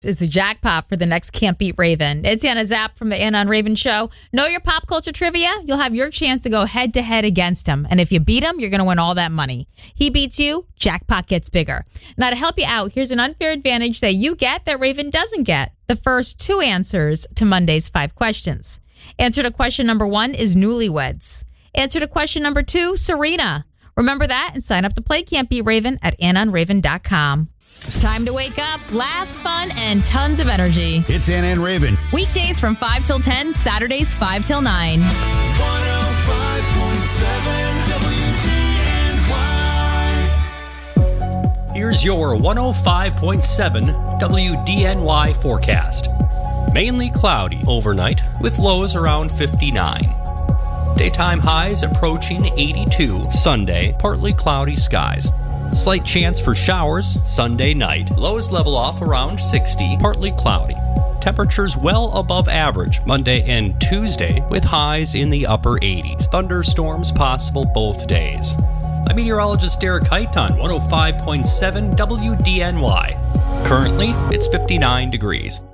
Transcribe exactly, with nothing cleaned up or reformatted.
Is the jackpot for the next Can't Beat Raven. It's Anna Zapp from the Anna and Raven Show. Know your pop culture trivia? You'll have your chance to go head to head against him. And if you beat him, you're going to win all that money. He beats you, jackpot gets bigger. Now to help you out, here's an unfair advantage that you get that Raven doesn't get. The first two answers to Monday's five questions. Answer to question number one is newlyweds. Answer to question number two, Serena. Remember that and sign up to play Can't Beat Raven at anna and raven dot com. Time to wake up, laughs, fun, and tons of energy. It's Anna and Raven. Weekdays from five till ten, Saturdays five till nine. one oh five point seven W D N Y. Here's your one oh five point seven W D N Y forecast. Mainly cloudy overnight with lows around fifty-nine. Daytime highs approaching eighty-two. Sunday, partly cloudy skies. Slight chance for showers Sunday night. Lows level off around sixty, partly cloudy. Temperatures well above average Monday and Tuesday with highs in the upper eighties. Thunderstorms possible both days. I'm meteorologist Derek Height on one oh five point seven W D N Y. Currently, it's fifty-nine degrees.